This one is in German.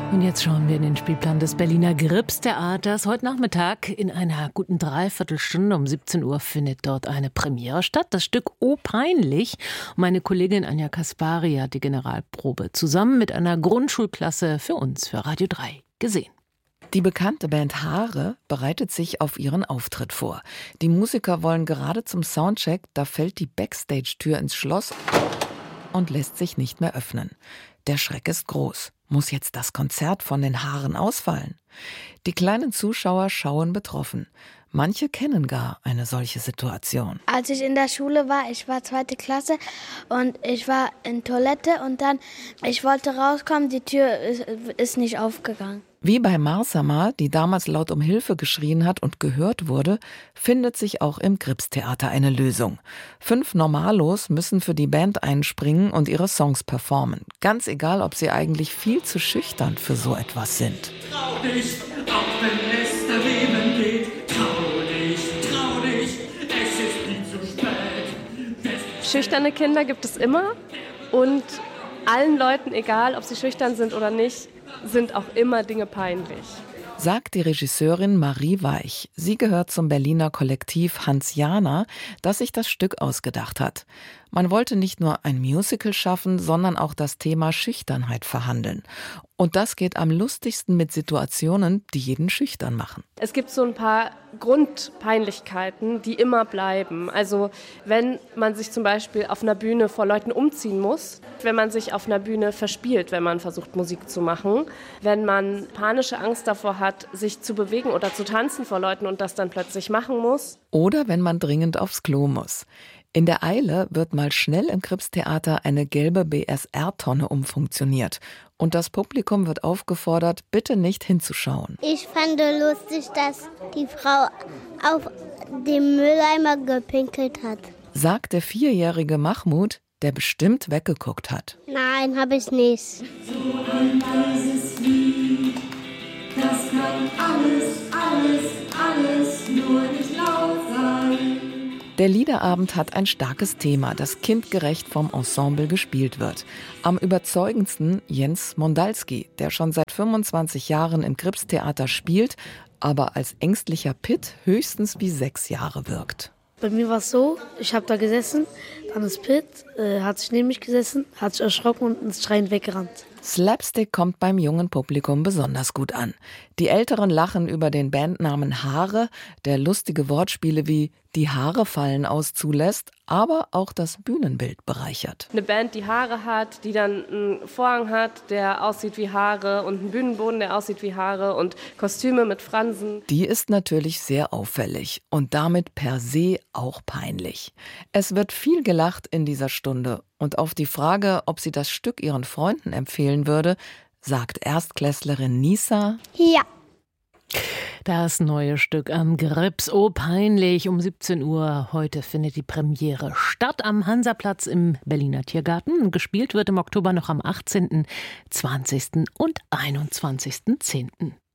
Und jetzt schauen wir in den Spielplan des Berliner Gripstheaters. Heute Nachmittag in einer guten Dreiviertelstunde um 17 Uhr findet dort eine Premiere statt. Das Stück O peinlich. Und meine Kollegin Anja Kaspari hat die Generalprobe zusammen mit einer Grundschulklasse für uns, für Radio 3, gesehen. Die bekannte Band Haare bereitet sich auf ihren Auftritt vor. Die Musiker wollen gerade zum Soundcheck, da fällt die Backstage-Tür ins Schloss und lässt sich nicht mehr öffnen. Der Schreck ist groß. Muss jetzt das Konzert von den Haaren ausfallen? Die kleinen Zuschauer schauen betroffen. Manche kennen gar eine solche Situation. Als ich in der Schule war, ich war 2. Klasse und ich war in Toilette und dann, ich wollte rauskommen, die Tür ist nicht aufgegangen. Wie bei Marsama, die damals laut um Hilfe geschrien hat und gehört wurde, findet sich auch im Gripstheater eine Lösung. 5 Normalos müssen für die Band einspringen und ihre Songs performen. Ganz egal, ob sie eigentlich viel zu schüchtern für so etwas sind. Trau dich, auch wenn es daneben geht. Trau dich, es ist nie zu spät. Schüchterne Kinder gibt es immer und allen Leuten, egal ob sie schüchtern sind oder nicht, sind auch immer Dinge peinlich. Sagt die Regisseurin Marie Weich. Sie gehört zum Berliner Kollektiv Hansiana, das sich das Stück ausgedacht hat. Man wollte nicht nur ein Musical schaffen, sondern auch das Thema Schüchternheit verhandeln. Und das geht am lustigsten mit Situationen, die jeden schüchtern machen. Es gibt so ein paar Grundpeinlichkeiten, die immer bleiben. Also wenn man sich zum Beispiel auf einer Bühne vor Leuten umziehen muss, wenn man sich auf einer Bühne verspielt, wenn man versucht Musik zu machen, wenn man panische Angst davor hat, sich zu bewegen oder zu tanzen vor Leuten und das dann plötzlich machen muss. Oder wenn man dringend aufs Klo muss. In der Eile wird mal schnell im Gripstheater eine gelbe BSR-Tonne umfunktioniert. Und das Publikum wird aufgefordert, bitte nicht hinzuschauen. Ich fand lustig, dass die Frau auf dem Mülleimer gepinkelt hat. Sagt der 4-jährige Mahmoud, der bestimmt weggeguckt hat. Nein, habe ich nicht. So ein leises Lied, das kann alles nur nicht laut sein. Der Liederabend hat ein starkes Thema, das kindgerecht vom Ensemble gespielt wird. Am überzeugendsten Jens Mondalski, der schon seit 25 Jahren im Gripstheater spielt, aber als ängstlicher Pitt höchstens wie 6 Jahre wirkt. Bei mir war es so, ich habe da gesessen, dann ist Pitt, hat sich neben mich gesessen, hat sich erschrocken und ins Schreien weggerannt. Slapstick kommt beim jungen Publikum besonders gut an. Die Älteren lachen über den Bandnamen Haare, der lustige Wortspiele wie die Haare fallen aus zulässt, aber auch das Bühnenbild bereichert. Eine Band, die Haare hat, die dann einen Vorhang hat, der aussieht wie Haare und einen Bühnenboden, der aussieht wie Haare und Kostüme mit Fransen. Die ist natürlich sehr auffällig und damit per se auch peinlich. Es wird viel gelacht in dieser Stunde und auf die Frage, ob sie das Stück ihren Freunden empfehlen würde, sagt Erstklässlerin Nisa: Ja. Das neue Stück am Grips, O peinlich, um 17 Uhr. Heute findet die Premiere statt am Hansaplatz im Berliner Tiergarten. Gespielt wird im Oktober noch am 18., 20. und 21.10.